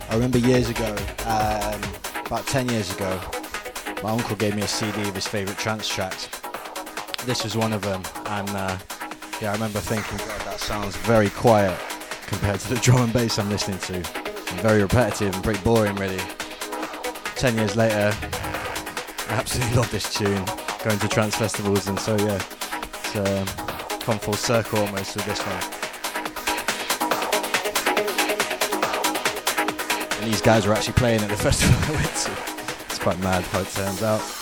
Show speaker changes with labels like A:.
A: I remember years ago, about 10 years ago, my uncle gave me a CD of his favourite trance tracks. This was one of them, and yeah, I remember thinking, God, that sounds very quiet compared to the drum and bass I'm listening to. And very repetitive and pretty boring, really. 10 years later, I absolutely love this tune, going to trance festivals, and so yeah, it's come full circle almost with this one. And these guys were actually playing at the festival I went to. It's quite mad how it turns out.